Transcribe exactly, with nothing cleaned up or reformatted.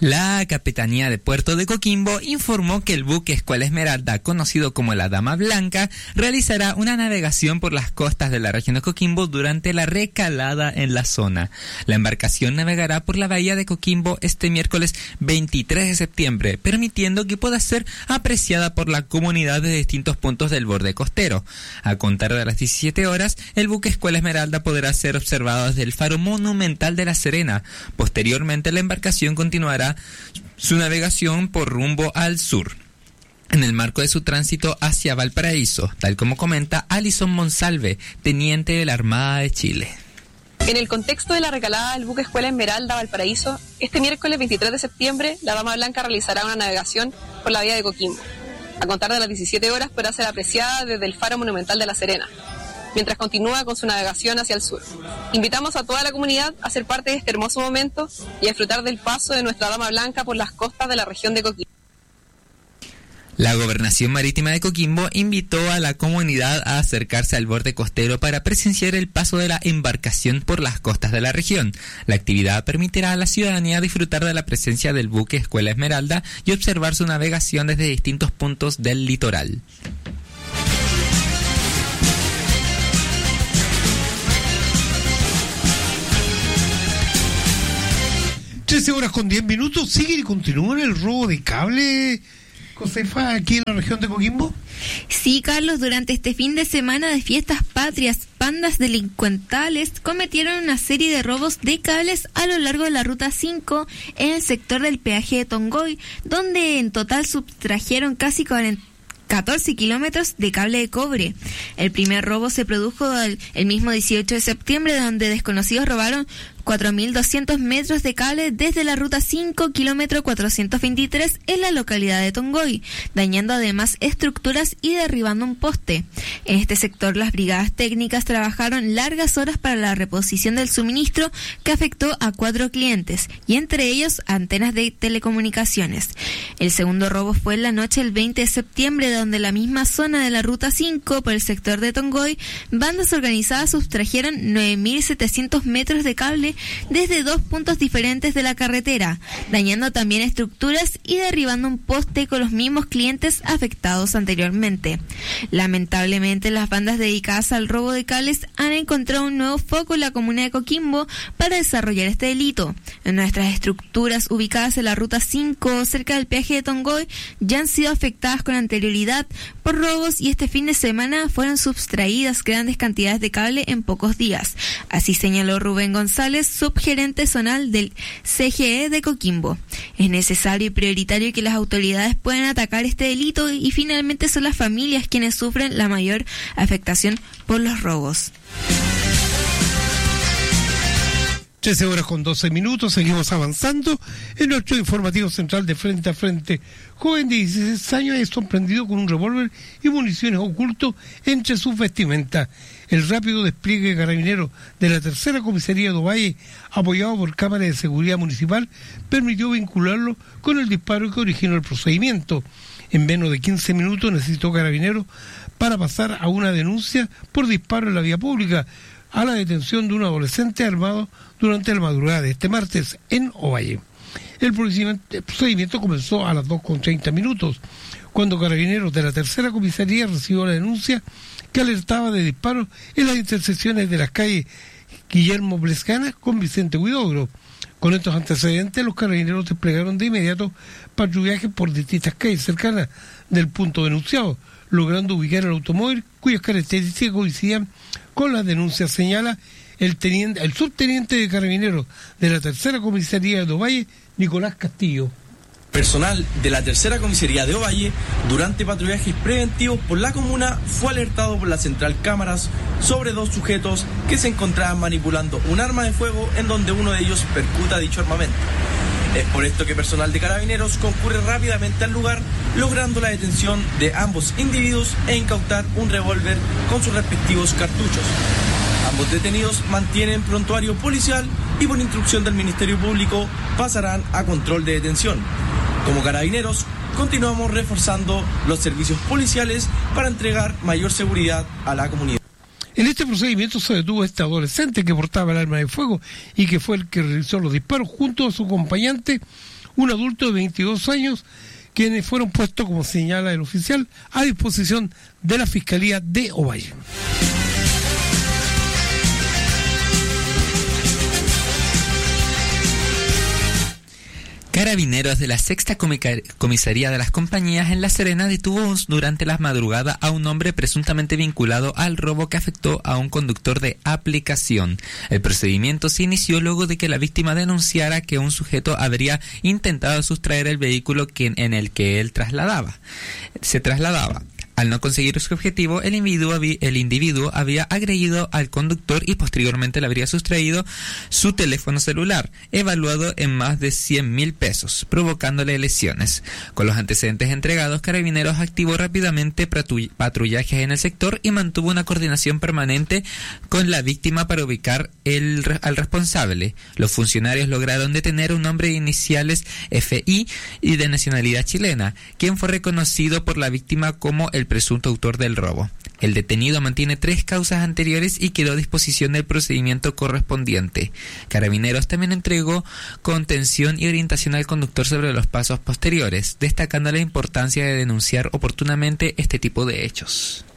La Capitanía de Puerto de Coquimbo informó que el buque Escuela Esmeralda, conocido como la Dama Blanca, realizará una navegación por las costas de la región de Coquimbo durante la recalada en la zona. La embarcación navegará por la bahía de Coquimbo este miércoles veintitrés de septiembre, permitiendo que pueda ser apreciada por la comunidad de distintos puntos del borde costero. A contar de las diecisiete horas, el buque Escuela Esmeralda podrá ser observado desde el faro monumental de La Serena. Posteriormente, la embarcación continuará su navegación por rumbo al sur, en el marco de su tránsito hacia Valparaíso, tal como comenta Alison Monsalve, teniente de la Armada de Chile. En el contexto de la recalada del buque Escuela Esmeralda Valparaíso, este miércoles veintitrés de septiembre, la Dama Blanca realizará una navegación por la bahía de Coquimbo. A contar de las diecisiete horas podrá ser apreciada desde el faro monumental de La Serena, mientras continúa con su navegación hacia el sur. Invitamos a toda la comunidad a ser parte de este hermoso momento y a disfrutar del paso de nuestra Dama Blanca por las costas de la región de Coquimbo. La Gobernación Marítima de Coquimbo invitó a la comunidad a acercarse al borde costero para presenciar el paso de la embarcación por las costas de la región. La actividad permitirá a la ciudadanía disfrutar de la presencia del buque Escuela Esmeralda y observar su navegación desde distintos puntos del litoral. trece horas con diez minutos, sigue y continúa el robo de cable, Josefa, aquí en la región de Coquimbo. Sí, Carlos, durante este fin de semana de fiestas patrias, bandas delincuentales cometieron una serie de robos de cables a lo largo de la ruta cinco en el sector del peaje de Tongoy, donde en total sustrajeron casi cuarenta catorce kilómetros de cable de cobre. El primer robo se produjo el, el mismo dieciocho de septiembre, donde desconocidos robaron cuatro mil doscientos metros de cable desde la ruta cinco, kilómetro cuatrocientos veintitrés, en la localidad de Tongoy, dañando además estructuras y derribando un poste. En este sector, las brigadas técnicas trabajaron largas horas para la reposición del suministro, que afectó a cuatro clientes, y entre ellos antenas de telecomunicaciones. El segundo robo fue en la noche del veinte de septiembre, donde en la misma zona de la ruta cinco, por el sector de Tongoy, bandas organizadas sustrajeron nueve mil setecientos metros de cable desde dos puntos diferentes de la carretera, dañando también estructuras y derribando un poste con los mismos clientes afectados anteriormente. Lamentablemente, las bandas dedicadas al robo de cables han encontrado un nuevo foco en la comuna de Coquimbo para desarrollar este delito. En nuestras estructuras ubicadas en la ruta cinco, cerca del peaje de Tongoy, ya han sido afectadas con anterioridad por robos, y este fin de semana fueron sustraídas grandes cantidades de cable en pocos días. Así señaló Rubén González, subgerente zonal del C G E de Coquimbo. Es necesario y prioritario que las autoridades puedan atacar este delito, y finalmente son las familias quienes sufren la mayor afectación por los robos. trece horas con doce minutos, seguimos avanzando en nuestro informativo central de Frente a Frente. Joven de dieciséis años es sorprendido con un revólver y municiones ocultos entre sus vestimentas. El rápido despliegue de carabineros de la tercera comisaría de Ovalle, apoyado por cámaras de seguridad municipal, permitió vincularlo con el disparo que originó el procedimiento. En menos de quince minutos necesitó carabineros para pasar a una denuncia por disparo en la vía pública, a la detención de un adolescente armado durante la madrugada de este martes en Ovalle. El procedimiento, el procedimiento comenzó a las dos con treinta minutos, cuando carabineros de la tercera comisaría recibió la denuncia que alertaba de disparos en las intersecciones de las calles Guillermo Blescana con Vicente Huidobro. Con estos antecedentes, los carabineros desplegaron de inmediato patrullajes por distintas calles cercanas del punto denunciado, logrando ubicar el automóvil cuyas características coincidían con las denuncias, señala el teniente, el subteniente de carabineros de la tercera comisaría de Ovalle, Nicolás Castillo. Personal de la tercera comisaría de Ovalle, durante patrullajes preventivos por la comuna, fue alertado por la central cámaras sobre dos sujetos que se encontraban manipulando un arma de fuego, en donde uno de ellos percuta dicho armamento. Es por esto que personal de carabineros concurre rápidamente al lugar, logrando la detención de ambos individuos e incautar un revólver con sus respectivos cartuchos. Ambos detenidos mantienen prontuario policial y, por instrucción del Ministerio Público, pasarán a control de detención. Como carabineros, continuamos reforzando los servicios policiales para entregar mayor seguridad a la comunidad. En este procedimiento se detuvo a este adolescente que portaba el arma de fuego y que fue el que realizó los disparos junto a su acompañante, un adulto de veintidós años, quienes fueron puestos, como señala el oficial, a disposición de la Fiscalía de Ovalle. Carabineros de la Sexta Comisaría de las Compañías en La Serena detuvo durante la madrugada a un hombre presuntamente vinculado al robo que afectó a un conductor de aplicación. El procedimiento se inició luego de que la víctima denunciara que un sujeto habría intentado sustraer el vehículo que, en el que él trasladaba. Se trasladaba. Al no conseguir su objetivo, el individuo, el individuo había agredido al conductor y posteriormente le habría sustraído su teléfono celular, evaluado en más de cien mil pesos, provocándole lesiones. Con los antecedentes entregados, Carabineros activó rápidamente patrullajes en el sector y mantuvo una coordinación permanente con la víctima para ubicar el, al responsable. Los funcionarios lograron detener a un hombre de iniciales F I y de nacionalidad chilena, quien fue reconocido por la víctima como el presunto autor del robo. El detenido mantiene tres causas anteriores y quedó a disposición del procedimiento correspondiente. Carabineros también entregó contención y orientación al conductor sobre los pasos posteriores, destacando la importancia de denunciar oportunamente este tipo de hechos.